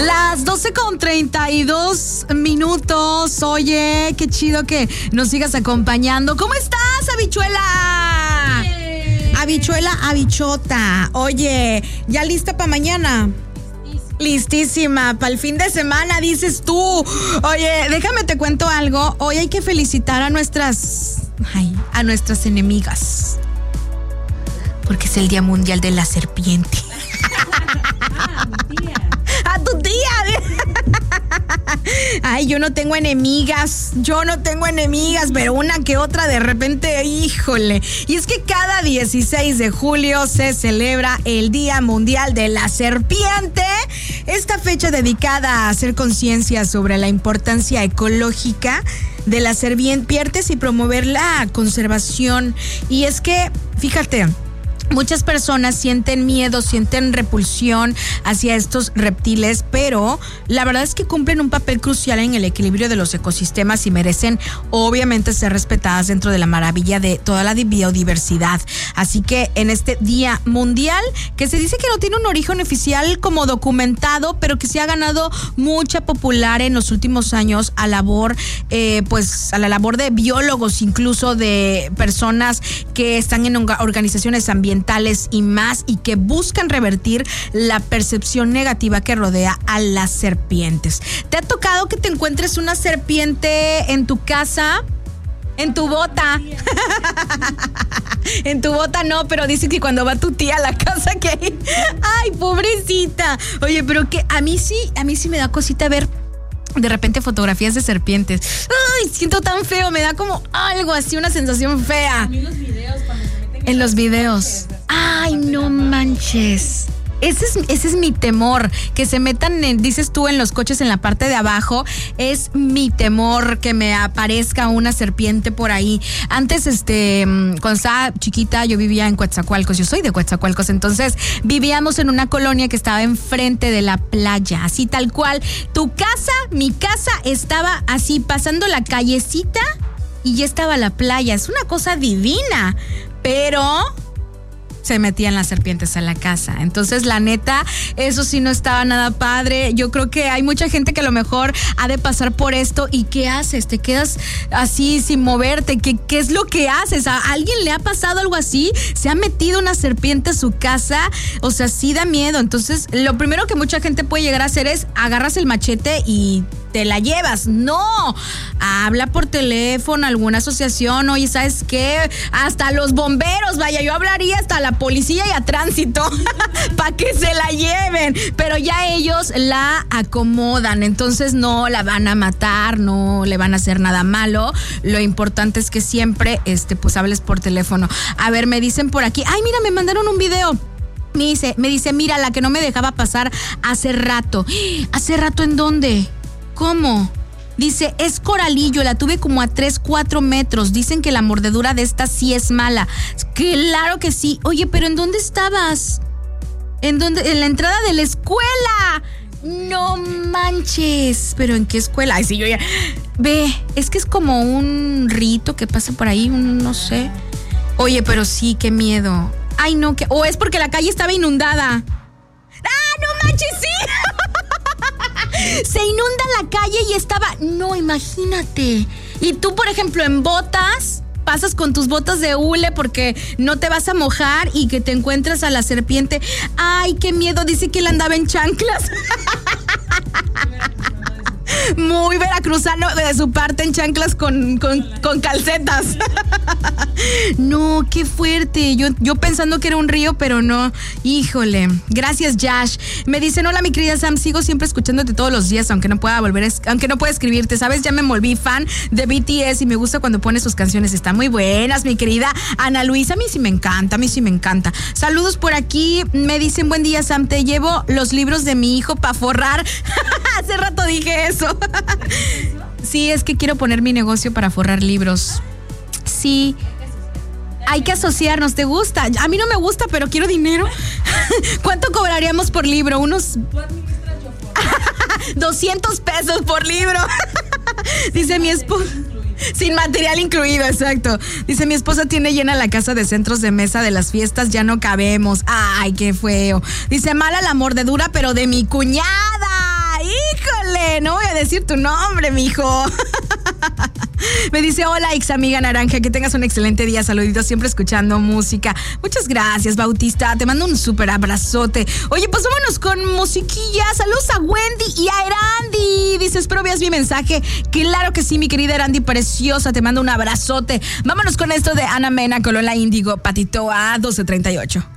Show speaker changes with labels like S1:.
S1: Las 12:32. Oye, qué chido que nos sigas acompañando. ¿Cómo estás, habichuela? Habichuela, habichota. Oye, ¿ya lista para mañana? Listísima, para el fin de semana, dices tú. Oye, déjame te cuento algo. Hoy hay que felicitar a nuestras enemigas. Porque es el Día Mundial de la Serpiente. A tu tía. Ay, yo no tengo enemigas, pero una que otra de repente, híjole. Y es que cada 16 de julio se celebra el Día Mundial de la Serpiente. Esta fecha dedicada a hacer conciencia sobre la importancia ecológica de las serpientes y promover la conservación. Y es que, fíjate, muchas personas sienten miedo, sienten repulsión hacia estos reptiles, pero la verdad es que cumplen un papel crucial en el equilibrio de los ecosistemas y merecen obviamente ser respetadas dentro de la maravilla de toda la biodiversidad. Así que en este Día Mundial, que se dice que no tiene un origen oficial como documentado, pero que se ha ganado mucha popular en los últimos años a la labor de biólogos, incluso de personas que están en organizaciones ambientales y más, y que buscan revertir la percepción negativa que rodea a las serpientes. ¿Te ha tocado que te encuentres una serpiente en tu casa? En tu bota. En tu bota no, pero dice que cuando va tu tía a la casa que hay. Ay, pobrecita. Oye, pero que a mí sí me da cosita ver de repente fotografías de serpientes. Ay, siento tan feo, me da como algo así, una sensación fea.
S2: A mí los videos cuando se meten
S1: en los videos. Ay, no manches. Ese es mi temor, que se metan, dices tú, en los coches en la parte de abajo. Es mi temor que me aparezca una serpiente por ahí. Antes, cuando estaba chiquita, yo vivía en Coatzacoalcos. Yo soy de Coatzacoalcos, entonces vivíamos en una colonia que estaba enfrente de la playa, así tal cual. Tu casa, mi casa, estaba así pasando la callecita y ya estaba la playa. Es una cosa divina, pero se metían las serpientes a la casa. Entonces, la neta, eso sí no estaba nada padre. Yo creo que hay mucha gente que a lo mejor ha de pasar por esto. ¿Y qué haces? ¿Te quedas así sin moverte? ¿Qué es lo que haces? ¿A alguien le ha pasado algo así? ¿Se ha metido una serpiente a su casa? O sea, sí da miedo. Entonces, lo primero que mucha gente puede llegar a hacer es agarras el machete y te la llevas. No, habla por teléfono, alguna asociación. Oye, ¿sabes qué? Hasta los bomberos, vaya, yo hablaría hasta la policía y a tránsito para que se la lleven, pero ya ellos la acomodan, entonces no la van a matar, no le van a hacer nada malo. Lo importante es que siempre pues hables por teléfono. A ver, me dicen por aquí, ay, mira, me mandaron un video. Me dice, mira, la que no me dejaba pasar hace rato. ¿Hace rato en dónde? ¿Cómo? Dice, es coralillo, la tuve como a 3-4 metros. Dicen que la mordedura de esta sí es mala. Claro que sí. Oye, pero ¿en dónde estabas? ¿En dónde? En la entrada de la escuela. No manches. ¿Pero en qué escuela? Ay, sí, yo ya. Ve, es que es como un rito que pasa por ahí, no sé. Oye, pero sí, qué miedo. Ay, no, que. O es porque la calle estaba inundada. ¡Ah, no manches, sí! Se inunda la calle y estaba. No, imagínate. Y tú, por ejemplo, en botas, pasas con tus botas de hule porque no te vas a mojar y que te encuentras a la serpiente. Ay, qué miedo. Dice que él andaba en chanclas. Muy veracruzano de su parte, en chanclas con calcetas. No, qué fuerte. Yo pensando que era un río, pero no. Híjole. Gracias, Josh. Me dicen, hola, mi querida Sam, sigo siempre escuchándote todos los días, aunque no pueda escribirte. Sabes, ya me volví fan de BTS y me gusta cuando pones sus canciones. Están muy buenas, mi querida Ana Luisa. A mí sí me encanta. Saludos por aquí. Me dicen, buen día, Sam, te llevo los libros de mi hijo para forrar. Hace rato dije eso. Sí, es que quiero poner mi negocio para forrar libros. Sí. Hay que asociarnos, ¿te gusta? A mí no me gusta, pero quiero dinero. ¿Cuánto cobraríamos por libro? Unos 200 pesos por libro. Dice mi esposo. Sin material incluido, exacto. Dice, mi esposa tiene llena la casa de centros de mesa de las fiestas, ya no cabemos. Ay, qué feo. Dice, mala la mordedura, pero de mi cuñada. Ándale, no voy a decir tu nombre, mijo. Me dice, hola, ex amiga naranja, que tengas un excelente día, saluditos, siempre escuchando música. Muchas gracias, Bautista, te mando un súper abrazote. Oye, pues vámonos con musiquilla. Saludos a Wendy y a Erandi. Dice, espero veas mi mensaje. Claro que sí, mi querida Erandi preciosa, te mando un abrazote. Vámonos con esto de Ana Mena, Colola Índigo, Patito a 12:38.